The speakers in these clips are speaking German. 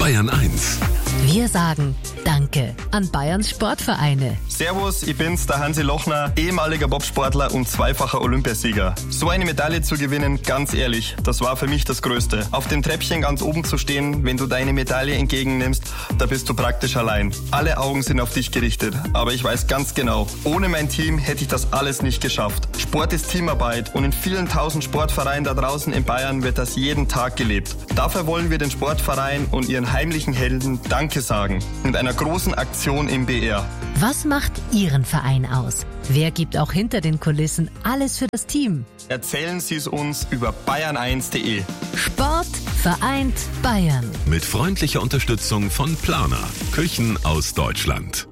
Bayern 1. Wir sagen Danke an Bayerns Sportvereine. Servus, ich bin's, der Hansi Lochner, ehemaliger Bobsportler und zweifacher Olympiasieger. So eine Medaille zu gewinnen, ganz ehrlich, das war für mich das Größte. Auf dem Treppchen ganz oben zu stehen, wenn du deine Medaille entgegennimmst, da bist du praktisch allein. Alle Augen sind auf dich gerichtet, aber ich weiß ganz genau, ohne mein Team hätte ich das alles nicht geschafft. Sport ist Teamarbeit und in vielen tausend Sportvereinen da draußen in Bayern wird das jeden Tag gelebt. Dafür wollen wir den Sportverein und ihren heimlichen Helden Danke sagen. Mit einer großen Aktion im BR. Was macht Ihren Verein aus? Wer gibt auch hinter den Kulissen alles für das Team? Erzählen Sie es uns über bayern1.de. Sport vereint Bayern. Mit freundlicher Unterstützung von Planer. Küchen aus Deutschland.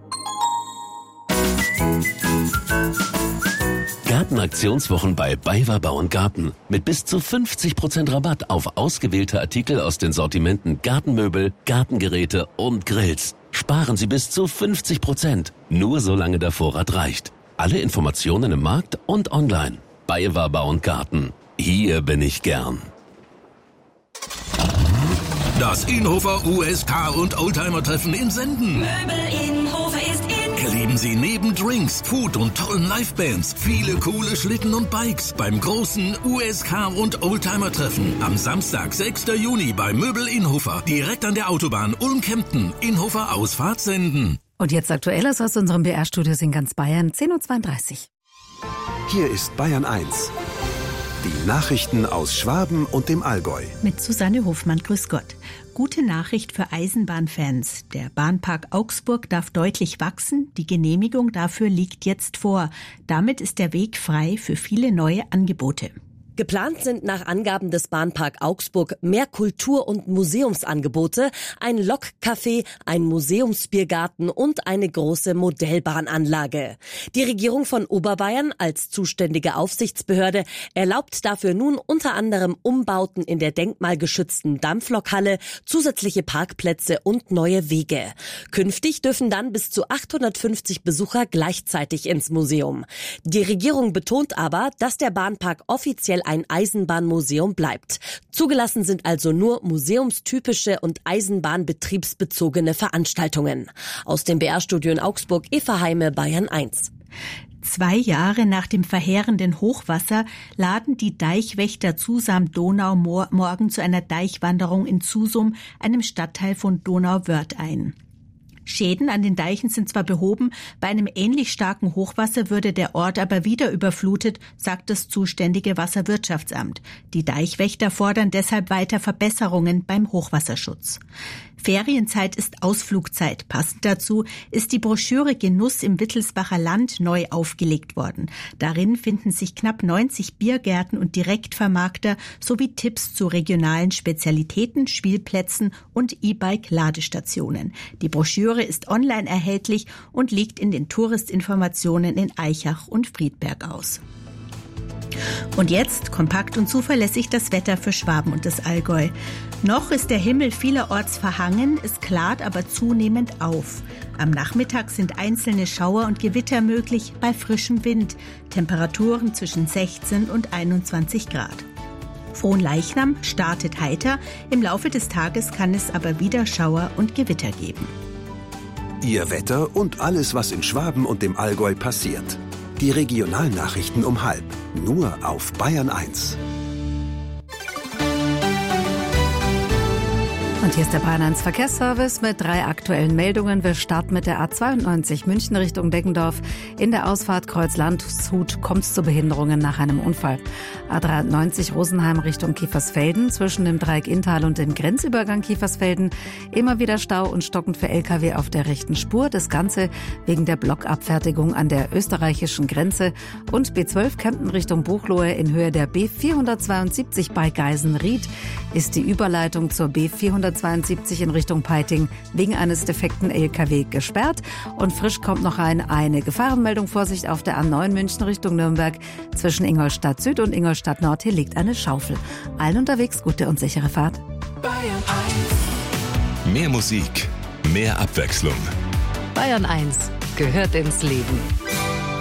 Gartenaktionswochen bei BayWa Bau & Garten. Mit bis zu 50% Rabatt auf ausgewählte Artikel aus den Sortimenten Gartenmöbel, Gartengeräte und Grills. Sparen Sie bis zu 50%. Nur solange der Vorrat reicht. Alle Informationen im Markt und online. BayWa Bau & Garten. Hier bin ich gern. Das Inhofer USK und Oldtimer-Treffen in Senden. Möbel Inhofer ist in. Erleben Sie neben Drinks, Food und tollen Livebands viele coole Schlitten und Bikes beim großen USK und Oldtimer-Treffen am Samstag, 6. Juni bei Möbel Inhofer, direkt an der Autobahn Ulm-Kempten, Inhofer Ausfahrt Senden. Und jetzt Aktuelles aus unserem BR-Studios in ganz Bayern, 10.32 Uhr. Hier ist Bayern 1. Die Nachrichten aus Schwaben und dem Allgäu. Mit Susanne Hofmann, grüß Gott. Gute Nachricht für Eisenbahnfans. Der Bahnpark Augsburg darf deutlich wachsen. Die Genehmigung dafür liegt jetzt vor. Damit ist der Weg frei für viele neue Angebote. Geplant sind nach Angaben des Bahnpark Augsburg mehr Kultur- und Museumsangebote, ein Lokcafé, ein Museumsbiergarten und eine große Modellbahnanlage. Die Regierung von Oberbayern als zuständige Aufsichtsbehörde erlaubt dafür nun unter anderem Umbauten in der denkmalgeschützten Dampflokhalle, zusätzliche Parkplätze und neue Wege. Künftig dürfen dann bis zu 850 Besucher gleichzeitig ins Museum. Die Regierung betont aber, dass der Bahnpark offiziell ein Eisenbahnmuseum bleibt. Zugelassen sind also nur museumstypische und eisenbahnbetriebsbezogene Veranstaltungen. Aus dem BR-Studio in Augsburg, Eva Heime, Bayern 1. 2 Jahre nach dem verheerenden Hochwasser laden die Deichwächter Zusam-Donau morgen zu einer Deichwanderung in Zusum, einem Stadtteil von Donauwörth, ein. Schäden an den Deichen sind zwar behoben, bei einem ähnlich starken Hochwasser würde der Ort aber wieder überflutet, sagt das zuständige Wasserwirtschaftsamt. Die Deichwächter fordern deshalb weiter Verbesserungen beim Hochwasserschutz. Ferienzeit ist Ausflugzeit. Passend dazu ist die Broschüre Genuss im Wittelsbacher Land neu aufgelegt worden. Darin finden sich knapp 90 Biergärten und Direktvermarkter sowie Tipps zu regionalen Spezialitäten, Spielplätzen und E-Bike-Ladestationen. Die Broschüre ist online erhältlich und liegt in den Touristinformationen in Aichach und Friedberg aus. Und jetzt kompakt und zuverlässig das Wetter für Schwaben und das Allgäu. Noch ist der Himmel vielerorts verhangen, es klart aber zunehmend auf. Am Nachmittag sind einzelne Schauer und Gewitter möglich bei frischem Wind. Temperaturen zwischen 16 und 21 Grad. Fronleichnam startet heiter, im Laufe des Tages kann es aber wieder Schauer und Gewitter geben. Ihr Wetter und alles, was in Schwaben und dem Allgäu passiert. Die Regionalnachrichten um 12:30, nur auf Bayern 1. Und hier ist der Bayern 1 Verkehrsservice mit 3 aktuellen Meldungen. Wir starten mit der A92 München Richtung Deggendorf. In der Ausfahrt Kreuz Landshut kommt es zu Behinderungen nach einem Unfall. A93 Rosenheim Richtung Kiefersfelden. Zwischen dem Dreieck Inntal und dem Grenzübergang Kiefersfelden immer wieder Stau und stockend für LKW auf der rechten Spur. Das Ganze wegen der Blockabfertigung an der österreichischen Grenze. Und B12 Kempten Richtung Buchloe in Höhe der B472 bei Geisenried ist die Überleitung zur B472 in Richtung Peiting wegen eines defekten LKW gesperrt. Und frisch kommt noch eine Gefahrenmeldung. Vorsicht auf der A9 München Richtung Nürnberg. Zwischen Ingolstadt Süd und Ingolstadt Nord hier liegt eine Schaufel. Allen unterwegs gute und sichere Fahrt. Bayern 1. Mehr Musik, mehr Abwechslung. Bayern 1 gehört ins Leben.